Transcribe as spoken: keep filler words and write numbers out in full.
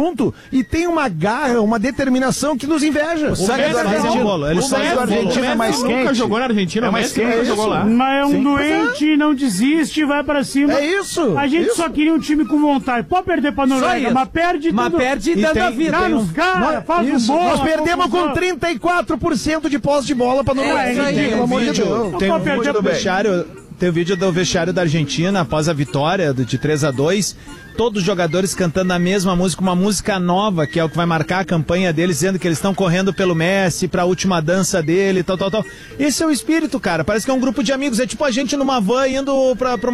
junto e tem uma garra, uma determinação que nos inveja. O sangue do argentino, ele sangue do argentino é mais quente. Nunca jogou na Argentina, é mais quente. Nunca jogou lá. Mas é um doente, não desiste, vai pra cima. É isso. A gente isso. só queria um time com vontade. Pode perder pra Noruega, mas perde Mas tudo. perde dando a vida. Dá nos caras, faz um Isso. bom. Nós perdemos com trinta e quatro por cento de posse de bola pra Noruega. É, isso aí. Pelo amor de Deus. Tem um vídeo do vestiário, tem um vídeo do vestiário da Argentina após a vitória de três a dois. Todos os jogadores cantando a mesma música, uma música nova, que é o que vai marcar a campanha deles, dizendo que eles estão correndo pelo Messi, pra última dança dele, tal, tal, tal. Esse é o espírito, cara. Parece que é um grupo de amigos. É tipo a gente numa van indo pra, pra